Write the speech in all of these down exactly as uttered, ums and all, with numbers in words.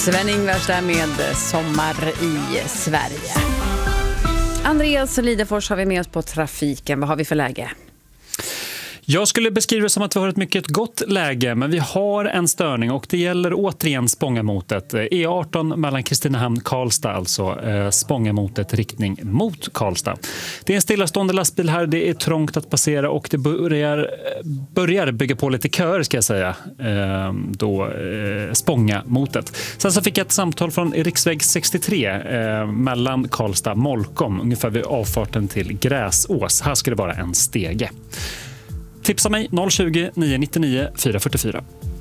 Sven-Ingvars där med Sommar i Sverige. Andreas Lidefors har vi med oss på trafiken. Vad har vi för läge? Jag skulle beskriva det som att vi har ett mycket gott läge, men vi har en störning och det gäller återigen Spångamotet. E arton mellan Kristinehamn och Karlstad, alltså eh, Spångamotet riktning mot Karlstad. Det är en stillastående lastbil här, det är trångt att passera och det börjar, börjar bygga på lite kör ska jag säga, eh, då eh, Spångamotet. Sen så fick jag ett samtal från riksväg sextiotre eh, mellan Karlstad och Molkom, ungefär vid avfarten till Gräsås. Här ska det vara en stege. Tipsa mig noll tjugo, nio nittionio, fyra fyrtiofyra.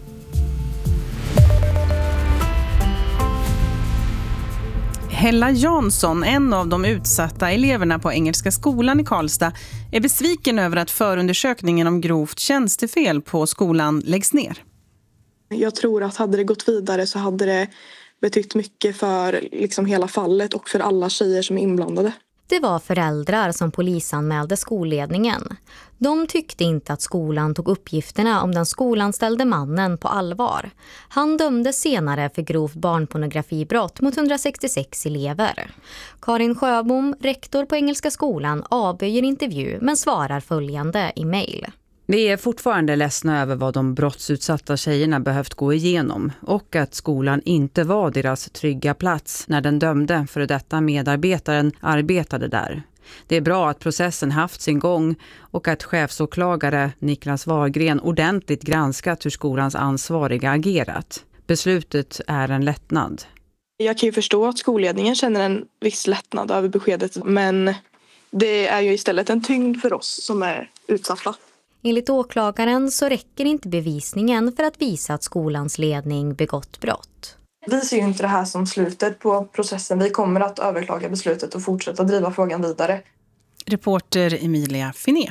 Hella Jansson, en av de utsatta eleverna på Engelska skolan i Karlstad, är besviken över att förundersökningen om grovt tjänstefel på skolan läggs ner. Jag tror att hade det gått vidare så hade det betytt mycket för liksom hela fallet och för alla tjejer som är inblandade. Det var föräldrar som polisanmälde skolledningen. De tyckte inte att skolan tog uppgifterna om den skolanställde mannen på allvar. Han dömdes senare för grovt barnpornografibrott mot hundrasextiosex elever. Karin Sjöbom, rektor på Engelska skolan, avböjer intervju men svarar följande i mejl. Vi är fortfarande ledsna över vad de brottsutsatta tjejerna behövt gå igenom och att skolan inte var deras trygga plats när den dömde för detta medarbetaren arbetade där. Det är bra att processen haft sin gång och att chefsåklagare Niklas Wahlgren ordentligt granskat hur skolans ansvariga agerat. Beslutet är en lättnad. Jag kan ju förstå att skolledningen känner en viss lättnad över beskedet, men det är ju istället en tyngd för oss som är utsatta. Enligt åklagaren så räcker inte bevisningen för att visa att skolans ledning begått brott. Vi ser ju inte det här som slutet på processen. Vi kommer att överklaga beslutet och fortsätta driva frågan vidare. Reporter Emilia Finé.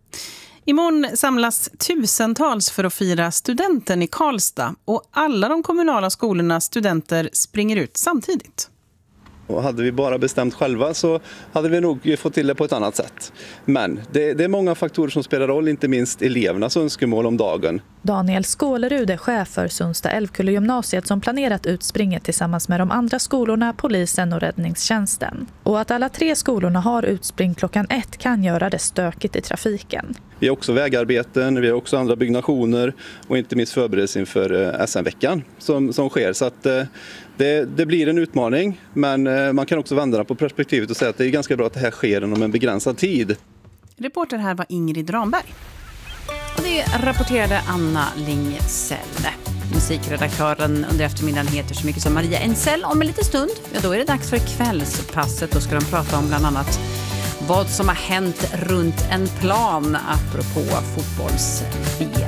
Imorgon samlas tusentals för att fira studenten i Karlstad och alla de kommunala skolornas studenter springer ut samtidigt. Och hade vi bara bestämt själva så hade vi nog fått till det på ett annat sätt. Men det, det är många faktorer som spelar roll, inte minst elevernas önskemål om dagen. Daniel Skålerud är chef för Sundsta Älvkulle-gymnasiet som planerat utspringet tillsammans med de andra skolorna, polisen och räddningstjänsten. Och att alla tre skolorna har utspring klockan ett kan göra det stökigt i trafiken. Vi har också vägarbeten, vi har också andra byggnationer och inte minst förberedelse inför S M-veckan som, som sker. Så att det, det blir en utmaning, men man kan också vända på perspektivet och säga att det är ganska bra att det här sker inom en begränsad tid. Reporter här var Ingrid Ramberg. Och det rapporterade Anna Lingsell. Musikredaktören under eftermiddagen heter så mycket som Maria Ensell. Om en liten stund, ja, då är det dags för kvällspasset. Då ska de prata om bland annat vad som har hänt runt en plan apropå fotbolls-V